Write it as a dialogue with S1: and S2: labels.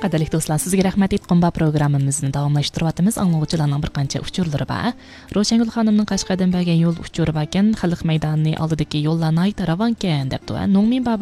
S1: Qadrli do'stlar, sizga rahmat aytgan bu programmamizni davomlashtiryapmiz. Anglovchilarning bir qancha uchurlari bor. Ro'shangul xonimning Qashqardan bergan yo'l uchuri ekan, xalq maydoni oldidagi yo'llarni ravonkan debdi. Nongmin